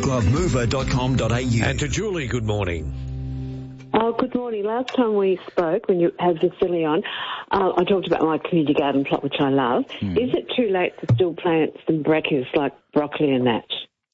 blackglovemover.com.au. And to Julie, good morning. Oh, good morning. Last time we spoke, when you had Vasily on, I talked about my community garden plot, which I love. Is it too late to still plant some brackets like broccoli and that?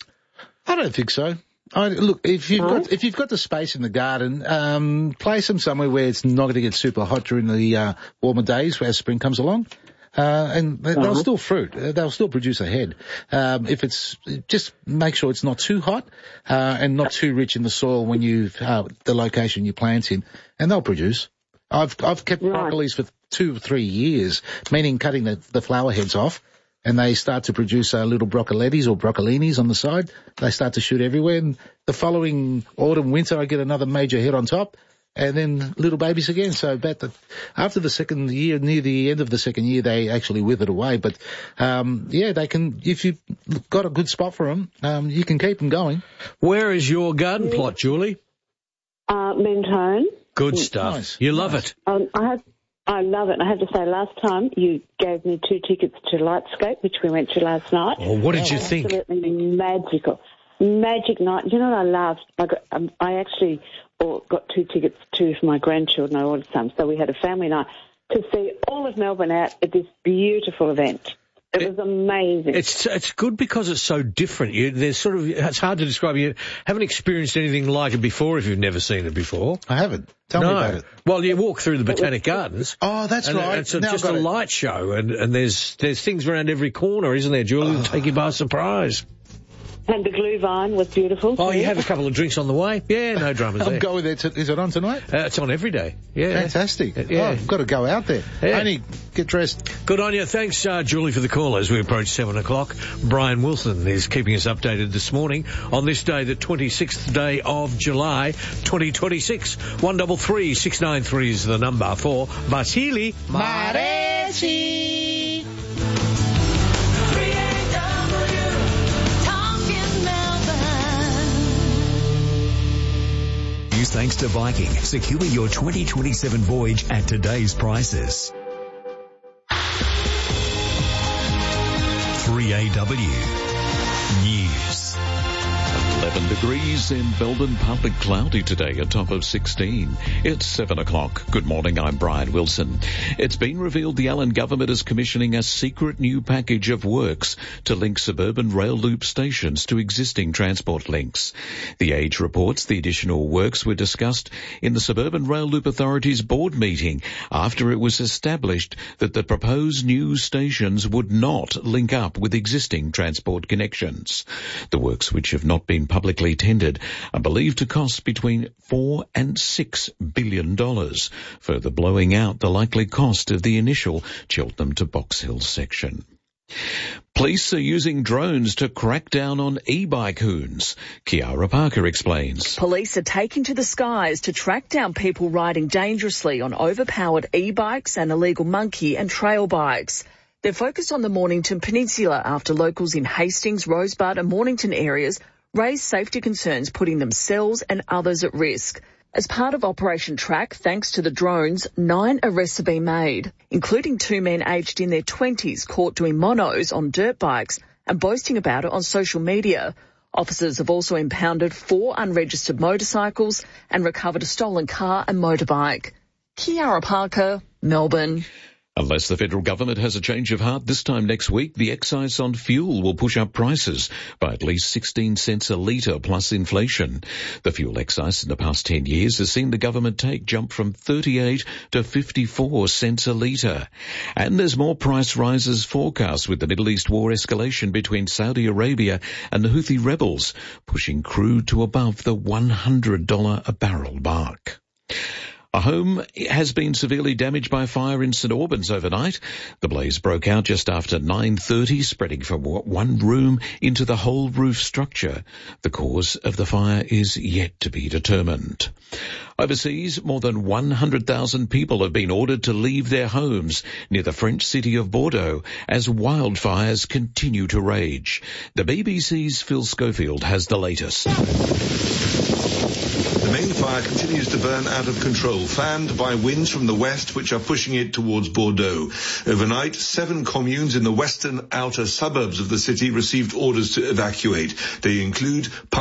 I don't think so. Look, if you've got the space in the garden, place them somewhere where it's not going to get super hot during the warmer days as spring comes along. And they'll still fruit. They'll still produce a head. If it's, just make sure it's not too hot, and not too rich in the soil when the location you plant in, and they'll produce. I've kept broccolis for 2 or 3 years, meaning cutting the flower heads off, and they start to produce little broccolettis or broccolinis on the side. They start to shoot everywhere, and the following autumn, winter, I get another major head on top. And then little babies again. So after the second year, near the end of the second year, they actually withered away. But, they can, if you've got a good spot for them, you can keep them going. Where is your garden plot, Julie? Mentone. Good stuff. Nice. You love it. I love it. I have to say, last time you gave me 2 tickets to Lightscape, which we went to last night. Oh, what did you think? Absolutely magical. Magic night. You know what I loved? I actually got 2 tickets too for my grandchildren. I ordered some. So we had a family night to see all of Melbourne out at this beautiful event. It was amazing. It's good because it's so different. It's hard to describe. You haven't experienced anything like it before if you've never seen it before. I haven't. Tell me about it. Well, you walk through the Botanic Gardens. Oh, that's right. It's just a light show, and there's things around every corner, isn't there, Julie, that take you by surprise. And the glue vine was beautiful. Oh, you have a couple of drinks on the way? Yeah, no dramas there. I'm going there. Is it on tonight? It's on every day. Yeah. Fantastic. Yeah. I've got to go out there. Yeah. Only get dressed. Good on you. Thanks, Julie, for the call as we approach 7 o'clock. Brian Wilson is keeping us updated this morning on this day, the 26th day of July, 2026. 133 693 is the number for Vasily Maresi. Thanks to Viking. Secure your 2027 voyage at today's prices. 3AW News. 11 degrees in Belden, partly cloudy today, a top of 16. It's 7 o'clock. Good morning, I'm Brian Wilson. It's been revealed the Allen government is commissioning a secret new package of works to link suburban rail loop stations to existing transport links. The Age reports the additional works were discussed in the Suburban Rail Loop Authority's board meeting after it was established that the proposed new stations would not link up with existing transport connections. The works, which have not been publicly tendered, are believed to cost between $4 and $6 billion, further blowing out the likely cost of the initial Cheltenham to Box Hill section. Police are using drones to crack down on e-bike hoons. Kiara Parker explains. Police are taking to the skies to track down people riding dangerously on overpowered e-bikes and illegal monkey and trail bikes. They're focused on the Mornington Peninsula after locals in Hastings, Rosebud and Mornington areas raised safety concerns, putting themselves and others at risk. As part of Operation Track, thanks to the drones, 9 arrests have been made, including 2 men aged in their 20s caught doing monos on dirt bikes and boasting about it on social media. Officers have also impounded 4 unregistered motorcycles and recovered a stolen car and motorbike. Kiara Parker, Melbourne. Unless the federal government has a change of heart this time next week, the excise on fuel will push up prices by at least 16 cents a litre plus inflation. The fuel excise in the past 10 years has seen the government take jump from 38 to 54 cents a litre. And there's more price rises forecast with the Middle East war escalation between Saudi Arabia and the Houthi rebels, pushing crude to above the $100 a barrel mark. A home has been severely damaged by a fire in St Albans overnight. The blaze broke out just after 9:30, spreading from one room into the whole roof structure. The cause of the fire is yet to be determined. Overseas, more than 100,000 people have been ordered to leave their homes near the French city of Bordeaux as wildfires continue to rage. The BBC's Phil Schofield has the latest. The main fire continues to burn out of control, fanned by winds from the west which are pushing it towards Bordeaux. Overnight, 7 communes in the western outer suburbs of the city received orders to evacuate. They include